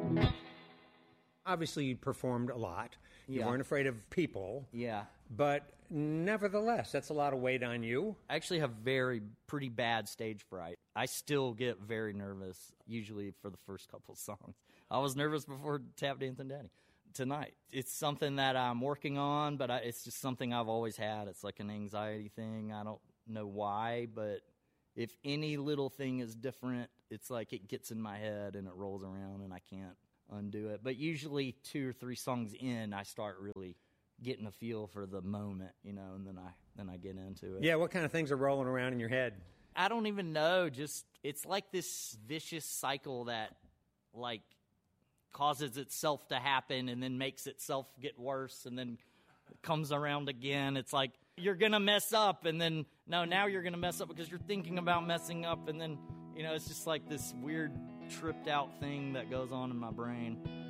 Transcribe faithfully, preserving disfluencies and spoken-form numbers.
Obviously, you performed a lot. You Yeah. weren't afraid of people. Yeah. But nevertheless, that's a lot of weight on you. I actually have very, pretty bad stage fright. I still get very nervous, usually for the first couple songs. I was nervous before Tap Dancing Daddy. Tonight, it's something that I'm working on, but I, it's just something I've always had. It's like an anxiety thing. I don't know why, but if any little thing is different, it's like it gets in my head and it rolls around and I can't undo it. But usually two or three songs in, I start really getting a feel for the moment, you know, and then I then I get into it. Yeah, what kind of things are rolling around in your head? I don't even know. Just it's like this vicious cycle that like causes itself to happen and then makes itself get worse and then comes around again. It's like you're going to mess up and then, no, now you're going to mess up because you're thinking about messing up. And then, you know, it's just like this weird tripped out thing that goes on in my brain.